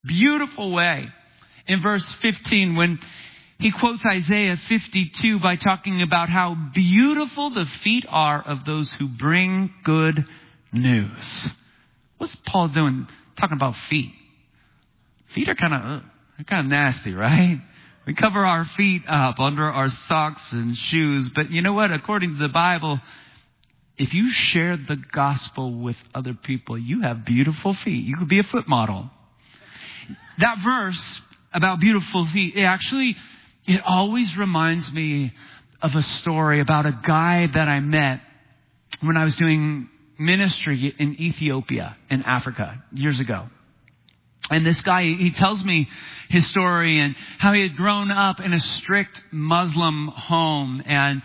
beautiful way in verse 15 when he quotes Isaiah 52 by talking about how beautiful the feet are of those who bring good news. What's Paul doing talking about feet? Feet are kind of nasty, right? We cover our feet up under our socks and shoes. But you know what? According to the Bible, if you share the gospel with other people, you have beautiful feet. You could be a foot model. That verse about beautiful feet, it always reminds me of a story about a guy that I met when I was doing ministry in Ethiopia, in Africa, years ago. And this guy, he tells me his story and how he had grown up in a strict Muslim home. And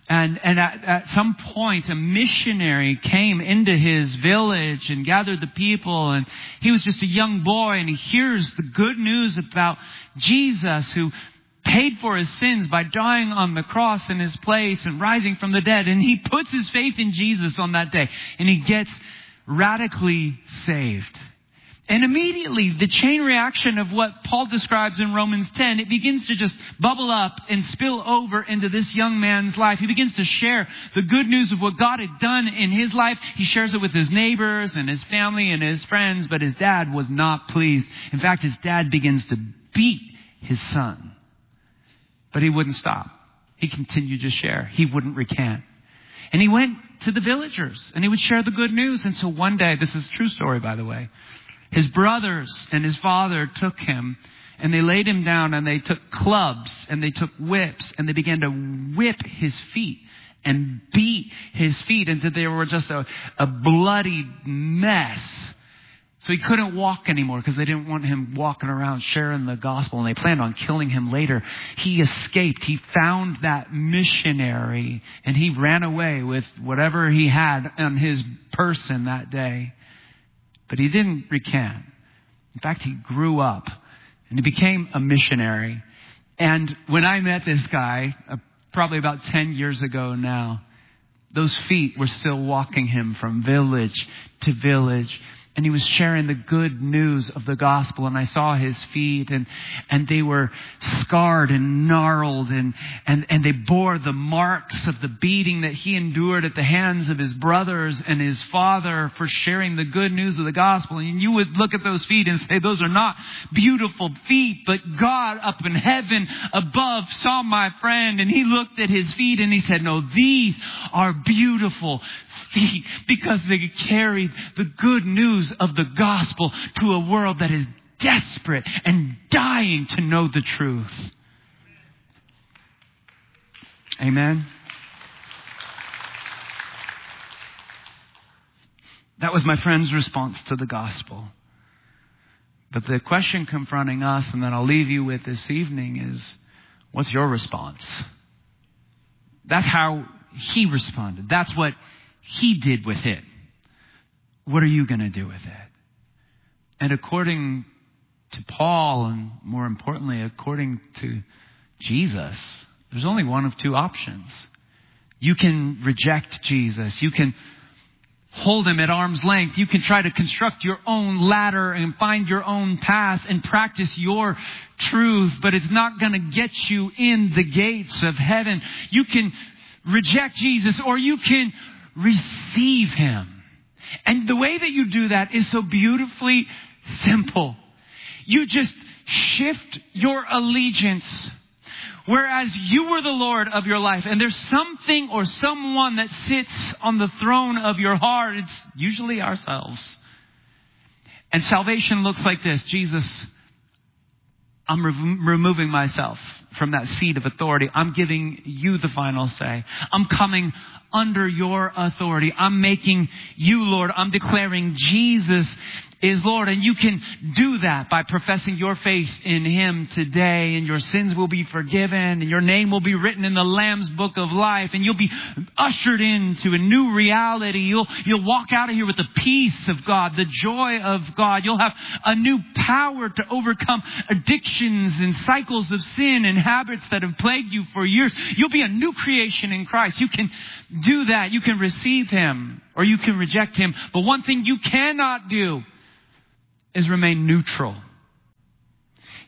at some point, a missionary came into his village and gathered the people. And he was just a young boy, and he hears the good news about Jesus, who paid for his sins by dying on the cross in his place and rising from the dead. And he puts his faith in Jesus on that day, and he gets radically saved. And immediately, the chain reaction of what Paul describes in Romans 10, it begins to just bubble up and spill over into this young man's life. He begins to share the good news of what God had done in his life. He shares it with his neighbors and his family and his friends, but his dad was not pleased. In fact, his dad begins to beat his son. But he wouldn't stop. He continued to share. He wouldn't recant. And he went to the villagers and he would share the good news. And so one day, this is a true story, by the way, his brothers and his father took him and they laid him down and they took clubs and they took whips and they began to whip his feet and beat his feet until they were just a bloody mess. So he couldn't walk anymore because they didn't want him walking around sharing the gospel, and they planned on killing him later. He escaped. He found that missionary and he ran away with whatever he had on his person that day. But he didn't recant. In fact, he grew up and he became a missionary. And when I met this guy, probably about 10 years ago now, those feet were still walking him from village to village. And he was sharing the good news of the gospel. And I saw his feet and they were scarred and gnarled and they bore the marks of the beating that he endured at the hands of his brothers and his father for sharing the good news of the gospel. And you would look at those feet and say, those are not beautiful feet, but God up in heaven above saw my friend, and he looked at his feet and he said, no, these are beautiful feet because they carried the good news of the gospel to a world that is desperate and dying to know the truth. Amen. That was my friend's response to the gospel. But the question confronting us, and that I'll leave you with this evening, is, what's your response? That's how he responded. That's what he did with it. What are you going to do with it? And according to Paul, and more importantly, according to Jesus, there's only one of two options. You can reject Jesus. You can hold him at arm's length. You can try to construct your own ladder and find your own path and practice your truth, but it's not going to get you in the gates of heaven. You can reject Jesus, or you can receive him. And the way that you do that is so beautifully simple. You just shift your allegiance. Whereas you were the Lord of your life, and there's something or someone that sits on the throne of your heart. It's usually ourselves. And salvation looks like this. Jesus, I'm removing myself from that seat of authority. I'm giving you the final say. I'm coming under your authority. I'm making you Lord. I'm declaring Jesus is Lord. And you can do that by professing your faith in him today, and your sins will be forgiven, and your name will be written in the Lamb's book of life, and you'll be ushered into a new reality. You'll walk out of here with the peace of God, the joy of God. You'll have a new power to overcome addictions and cycles of sin and habits that have plagued you for years. You'll be a new creation in Christ. You can do that. You can receive him or you can reject him. But one thing you cannot do is remain neutral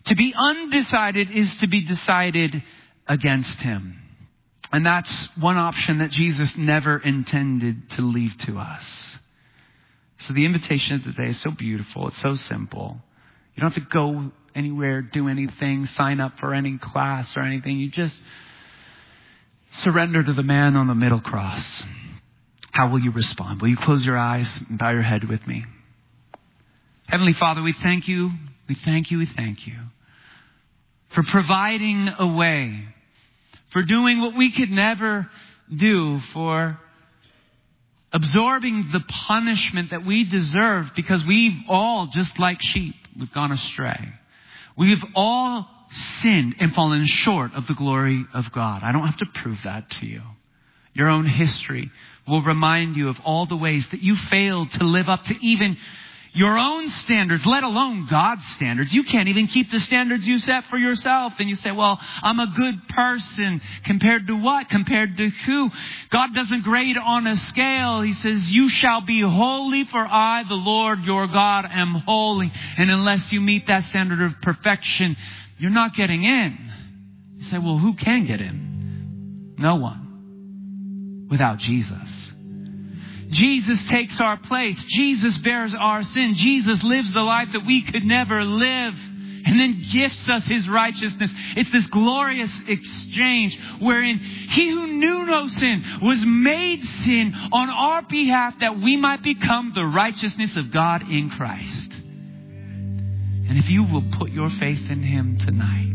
To be undecided is to be decided against him. And that's one option that Jesus never intended to leave to us. So the invitation of today is so beautiful. It's so simple. You don't have to go anywhere, do anything, sign up for any class or anything. You just surrender to the man on the middle cross. How will you respond? Will you close your eyes and bow your head with me? Heavenly Father, we thank you. We thank you. We thank you for providing a way, for doing what we could never do, for absorbing the punishment that we deserve, because we've all, just like sheep, we've gone astray. We've all sinned and fallen short of the glory of God. I don't have to prove that to you. Your own history will remind you of all the ways that you failed to live up to even your own standards, let alone God's standards. You can't even keep the standards you set for yourself. And you say, well, I'm a good person. Compared to what? Compared to who? God doesn't grade on a scale. He says, you shall be holy, for I, the Lord your God, am holy. And unless you meet that standard of perfection, you're not getting in. You say, well, who can get in? No one without Jesus. Jesus takes our place. Jesus bears our sin. Jesus lives the life that we could never live, and then gifts us his righteousness. It's this glorious exchange wherein he who knew no sin was made sin on our behalf, that we might become the righteousness of God in Christ. And if you will put your faith in him tonight,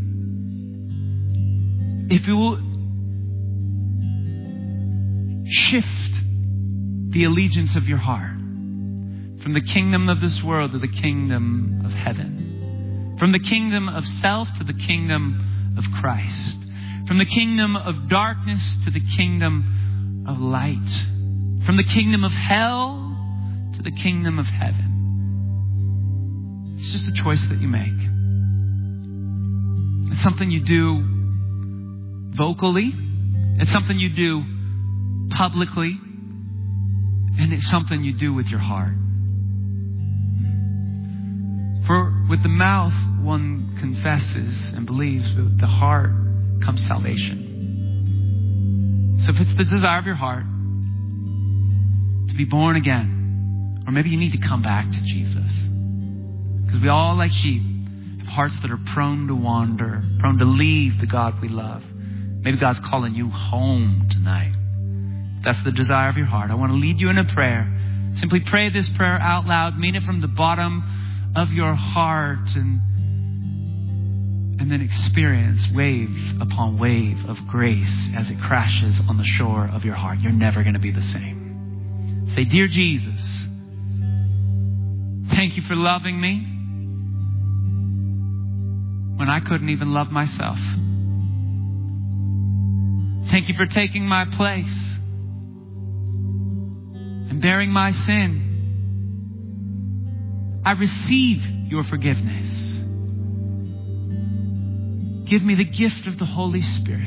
if you will shift the allegiance of your heart from the kingdom of this world to the kingdom of heaven, from the kingdom of self to the kingdom of Christ, from the kingdom of darkness to the kingdom of light, from the kingdom of hell to the kingdom of heaven. It's just a choice that you make. It's something you do vocally. It's something you do publicly. And it's something you do with your heart. For with the mouth one confesses and believes, but with the heart comes salvation. So if it's the desire of your heart to be born again, or maybe you need to come back to Jesus, because we all, like sheep, have hearts that are prone to wander, prone to leave the God we love. Maybe God's calling you home tonight. That's the desire of your heart. I want to lead you in a prayer. Simply pray this prayer out loud. Mean it from the bottom of your heart. And then experience wave upon wave of grace as it crashes on the shore of your heart. You're never going to be the same. Say, dear Jesus, thank you for loving me when I couldn't even love myself. Thank you for taking my place and bearing my sin. I receive your forgiveness. Give me the gift of the Holy Spirit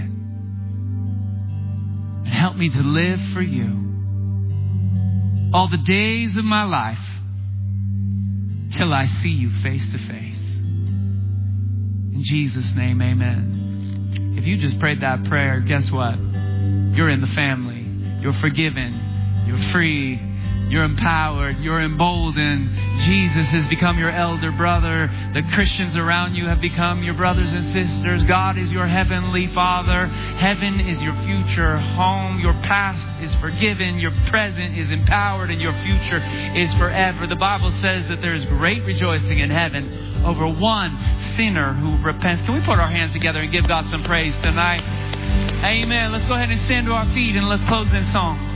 and help me to live for you all the days of my life till I see you face to face. In Jesus' name, amen. If you just prayed that prayer, guess what? You're in the family. You're forgiven. You're free. You're empowered. You're emboldened. Jesus has become your elder brother. The Christians around you have become your brothers and sisters. God is your heavenly Father. Heaven is your future home. Your past is forgiven. Your present is empowered. And your future is forever. The Bible says that there is great rejoicing in heaven over one sinner who repents. Can we put our hands together and give God some praise tonight? Amen. Let's go ahead and stand to our feet and let's close in song.